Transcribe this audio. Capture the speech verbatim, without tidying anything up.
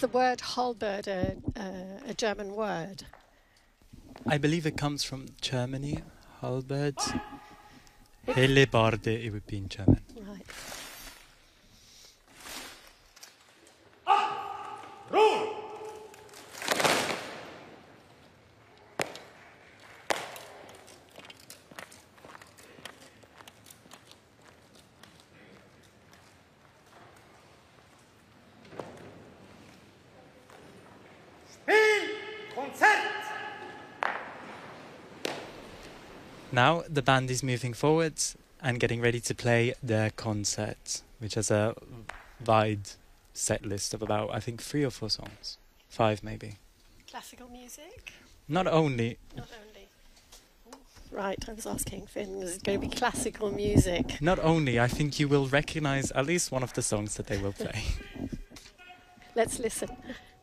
the word halberd a, a, a German word? I believe it comes from Germany, halberd. Hellebarde, it would be in German. Right. Ruhe! Now the band is moving forwards and getting ready to play their concert, which has a wide set list of about, I think, three or four songs. Five, maybe. Classical music? Not only... Not only. Right, I was asking Finn, is it going to be classical music? Not only, I think you will recognise at least one of the songs that they will play. Let's listen.